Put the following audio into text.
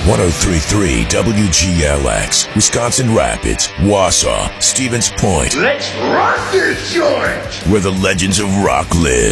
1033 WGLX, Wisconsin Rapids, Wausau, Stevens Point. Let's rock this joint! Where the legends of rock live.